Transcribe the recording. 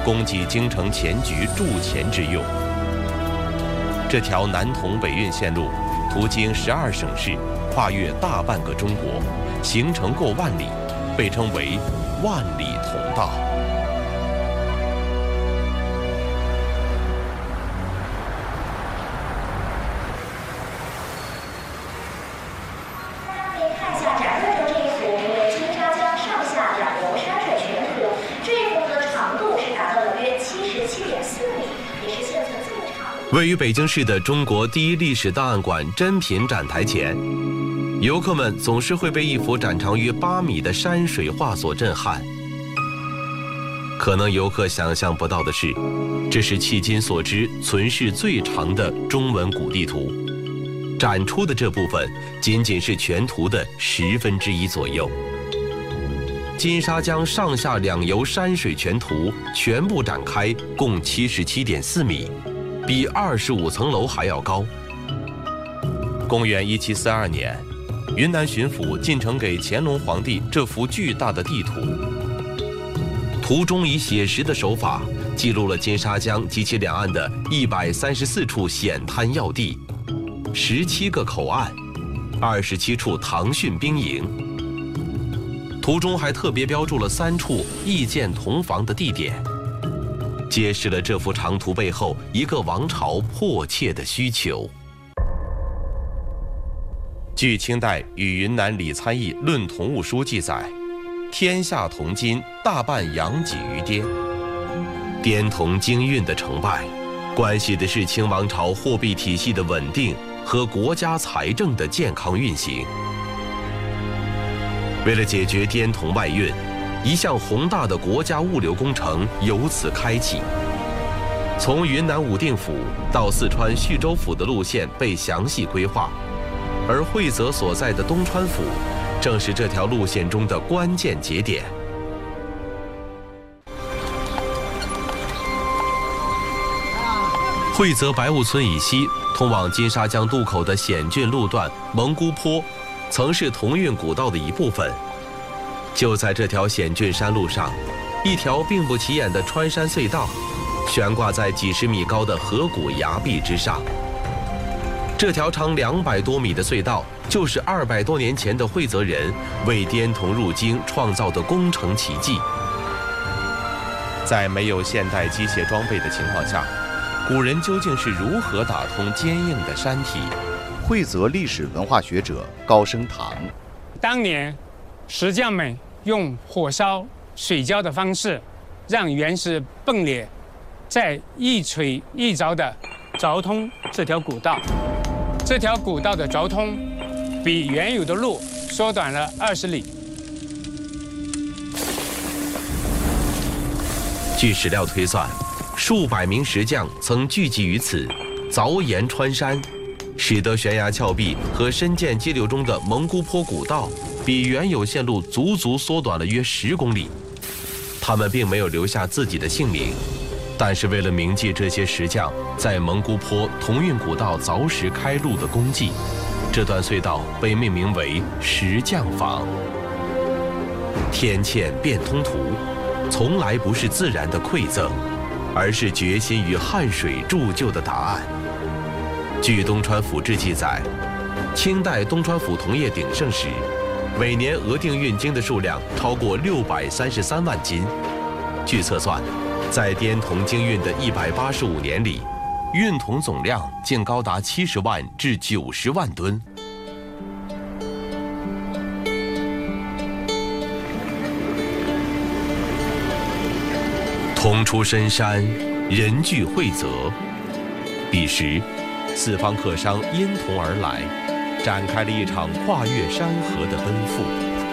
供给京城钱局铸钱之用。这条南通北运线路途经12省市，跨越大半个中国，行程过万里，被称为万里通道。位于北京市的中国第一历史档案馆珍品展台前，游客们总是会被一幅展长约8米的山水画所震撼。可能游客想象不到的是，这是迄今所知存世最长的中文古地图。展出的这部分仅仅是全图的1/10左右。金沙江上下两游山水全图全部展开，共77.4米。比25层楼还要高。公元1742年，云南巡抚进呈给乾隆皇帝这幅巨大的地图，图中以写实的手法记录了金沙江及其两岸的134处险滩要地，17个口岸，27处唐训兵营。图中还特别标注了3处易建铜房的地点，揭示了这幅长图背后一个王朝迫切的需求。据清代与云南李参议论铜物书记载，天下铜金大半养己于滇。滇铜经运的成败，关系的是清王朝货币体系的稳定和国家财政的健康运行。为了解决滇铜外运，一项宏大的国家物流工程由此开启。从云南武定府到四川叙州府的路线被详细规划，而惠泽所在的东川府正是这条路线中的关键节点。惠泽白雾村以西通往金沙江渡口的险峻路段蒙古坡，曾是铜运古道的一部分。就在这条险峻山路上，一条并不起眼的穿山隧道悬挂在几十米高的河谷崖壁之上。这条长200多米的隧道，就是200多年前的惠泽人为滇铜入京创造的工程奇迹。在没有现代机械装备的情况下，古人究竟是如何打通坚硬的山体？ 惠泽历史文化学者高升堂， 当年石匠们用火烧、水浇的方式，让原石迸裂，再一锤一凿的凿通这条古道。这条古道的凿通，比原有的路缩短了20里。 据史料推算，数百名石匠曾聚集于此，凿岩穿山，使得悬崖峭壁和深涧激流中的蒙古坡古道比原有线路足足缩短了约10公里。他们并没有留下自己的姓名，但是为了铭记这些石匠在蒙古坡铜运古道凿石开路的功绩，这段隧道被命名为石匠坊。天堑变通途，从来不是自然的馈赠，而是决心与汉水铸就的答案。据东川府志记载，清代东川府铜业鼎盛时，每年额定运京的数量超过633万斤。据测算，在滇铜经运的185年里，运铜总量竟高达70万至90万吨。铜出深山，人聚惠泽。彼时，四方客商因铜而来，展开了一场跨越山河的奔赴。